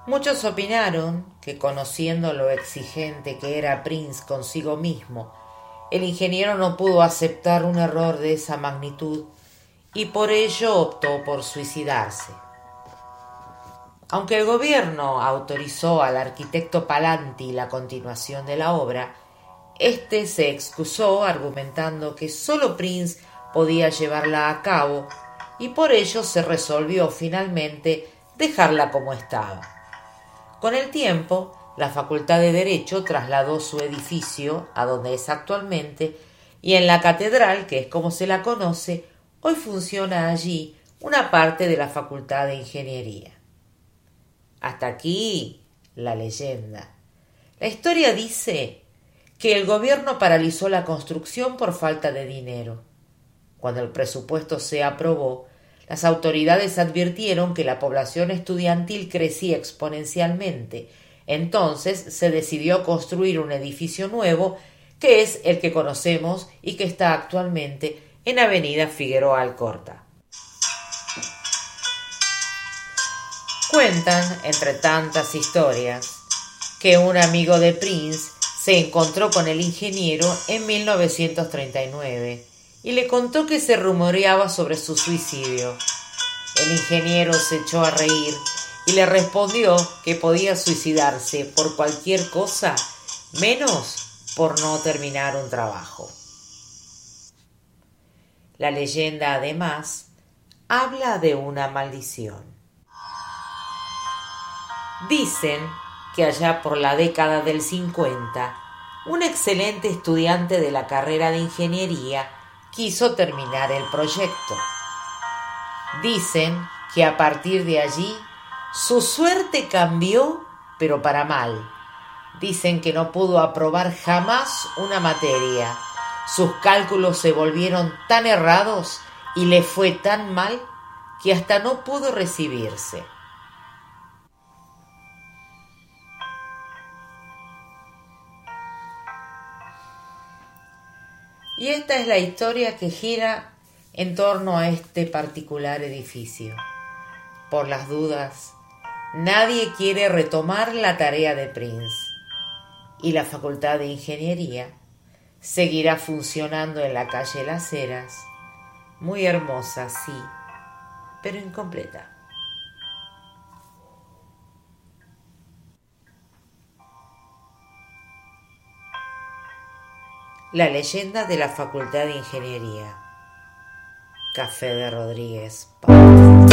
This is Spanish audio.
Muchos opinaron que, conociendo lo exigente que era Prince consigo mismo, el ingeniero no pudo aceptar un error de esa magnitud y por ello optó por suicidarse. Aunque el gobierno autorizó al arquitecto Palanti la continuación de la obra, este se excusó argumentando que solo Prince podía llevarla a cabo y por ello se resolvió finalmente dejarla como estaba. Con el tiempo, la Facultad de Derecho trasladó su edificio a donde es actualmente y en la catedral, que es como se la conoce, hoy funciona allí una parte de la Facultad de Ingeniería. Hasta aquí la leyenda. La historia dice que el gobierno paralizó la construcción por falta de dinero. Cuando el presupuesto se aprobó, las autoridades advirtieron que la población estudiantil crecía exponencialmente. Entonces se decidió construir un edificio nuevo, que es el que conocemos y que está actualmente en Avenida Figueroa Alcorta. Cuentan, entre tantas historias, que un amigo de Prince se encontró con el ingeniero en 1939 y le contó que se rumoreaba sobre su suicidio. El ingeniero se echó a reír y le respondió que podía suicidarse por cualquier cosa menos por no terminar un trabajo. La leyenda, además, habla de una maldición. Dicen que allá por la década del 50, un excelente estudiante de la carrera de ingeniería quiso terminar el proyecto. Dicen que a partir de allí su suerte cambió, pero para mal. Dicen que no pudo aprobar jamás una materia. Sus cálculos se volvieron tan errados y le fue tan mal que hasta no pudo recibirse. Y esta es la historia que gira en torno a este particular edificio. Por las dudas, nadie quiere retomar la tarea de Prince y la Facultad de Ingeniería seguirá funcionando en la calle Las Heras, muy hermosa, sí, pero incompleta. La leyenda de la Facultad de Ingeniería. Café de Rodríguez.